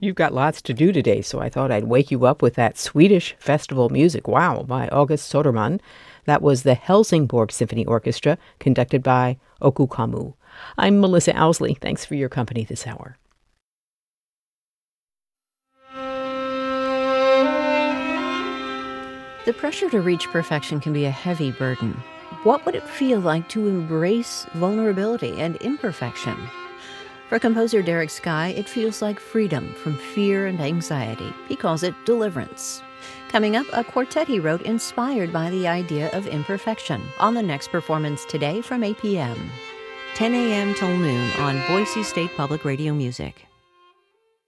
You've got lots to do today, so I thought I'd wake you up with that Swedish festival music. Wow, by August Soderman. That was the Helsingborg Symphony Orchestra, conducted by Oku Kamu. I'm Melissa Owsley. Thanks for your company this hour. The pressure to reach perfection can be a heavy burden. What would it feel like to embrace vulnerability and imperfection? For composer Derek Sky, it feels like freedom from fear and anxiety. He calls it deliverance. Coming up, a quartet he wrote inspired by the idea of imperfection on the next performance today from 8 p.m. 10 a.m. till noon on Boise State Public Radio Music.